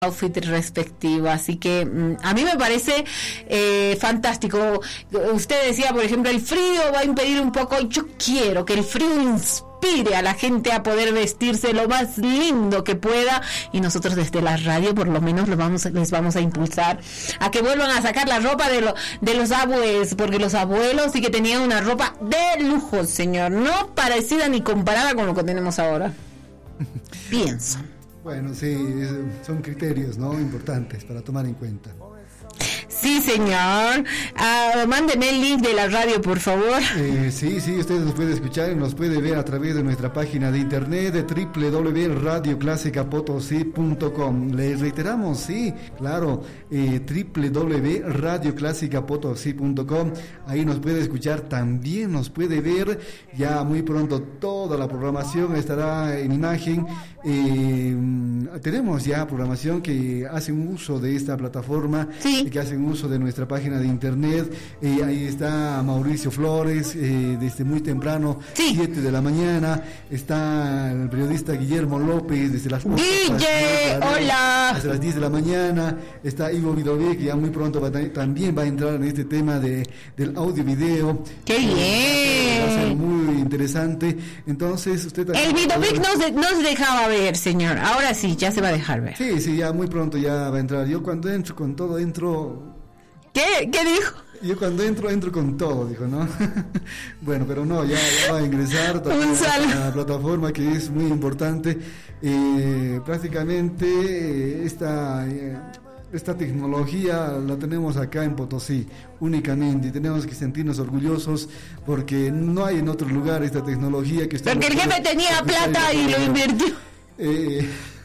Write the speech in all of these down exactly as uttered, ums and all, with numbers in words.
outfit respectivo, así que mm, a mí me parece eh, fantástico. Usted decía, por ejemplo, el frío va a impedir un poco. Yo quiero que el frío inspire a la gente a poder vestirse lo más lindo que pueda, y nosotros desde la radio por lo menos lo vamos, les vamos a impulsar a que vuelvan a sacar la ropa de, lo, de los abuelos, porque los abuelos sí que tenían una ropa de lujo, señor, no parecida ni comparada con lo que tenemos ahora. Pienso. Bueno, sí, son criterios, ¿no?, importantes para tomar en cuenta. Sí, señor. Uh, mándeme el link de la radio, por favor. Eh, sí, sí, usted nos puede escuchar y nos puede ver a través de nuestra página de internet de doble u doble u doble u punto radio clásica potosí punto com. Les reiteramos, sí, claro, eh, doble u doble u doble u punto radio clásica potosí punto com. Ahí nos puede escuchar, también nos puede ver. Ya muy pronto toda la programación estará en imagen. Eh, tenemos ya programación que hace un uso de esta plataforma, sí, que hacen uso de nuestra página de internet. Eh, ahí está Mauricio Flores, eh, desde muy temprano, sí, siete de la mañana. Está el periodista Guillermo López desde las Guille, hola, hasta las diez de la mañana. Está Ivo Vidovic, que ya muy pronto va a, también va a entrar en este tema de del audio video. ¡Qué bien! Va a ser muy interesante. Entonces usted también, el Vidovic no se, no se dejaba ver, señor. Ahora sí, ya se va a dejar ver. Sí, sí, ya muy pronto ya va a entrar. Yo cuando entro con todo, entro... ¿Qué? ¿Qué dijo? Yo cuando entro, entro con todo, dijo, ¿no? Bueno, pero no, ya, ya va a ingresar también a la plataforma, que es muy importante. Eh, prácticamente eh, esta... Eh, Esta tecnología la tenemos acá en Potosí únicamente, y tenemos que sentirnos orgullosos porque no hay en otro lugar esta tecnología que está. Porque el jefe tenía plata y lo invirtió. Eh,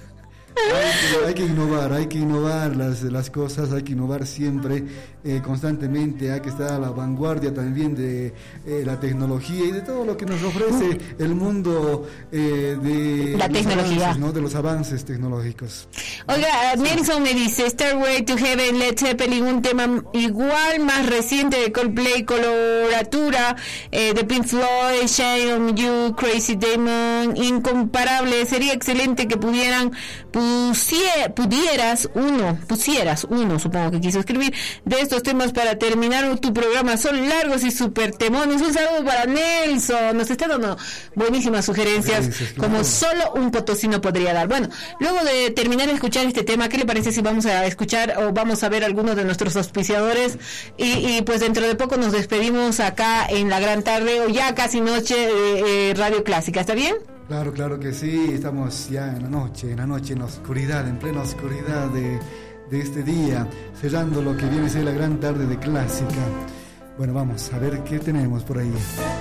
hay, que, hay que innovar, hay que innovar las, las cosas, hay que innovar siempre, eh, constantemente, hay que estar a la vanguardia también de eh, la tecnología y de todo lo que nos ofrece el mundo eh, de la tecnología, avances, ¿no?, de los avances tecnológicos. Oiga, sí. Nelson me dice Stairway to Heaven, Led Zeppelin, un tema igual, más reciente de Coldplay, coloratura eh, de Pink Floyd, Shine on You, Crazy Diamond, incomparable. Sería excelente que pudieran pusie, pudieras uno, pusieras uno, supongo que quiso escribir, de estos temas para terminar tu programa. Son largos y súper temones. Un saludo para Nelson, nos está dando buenísimas sugerencias, sí, como solo un potosino podría dar. Bueno, luego de terminar de escuchar este tema, ¿qué le parece si vamos a escuchar o vamos a ver algunos de nuestros auspiciadores? Y, y pues dentro de poco nos despedimos acá en la gran tarde o ya casi noche de eh, Radio Clásica, ¿está bien? Claro, claro que sí, estamos ya en la noche, en la noche, en la oscuridad, en plena oscuridad de, de este día, cerrando lo que viene a ser la gran tarde de Clásica. Bueno, vamos a ver qué tenemos por ahí.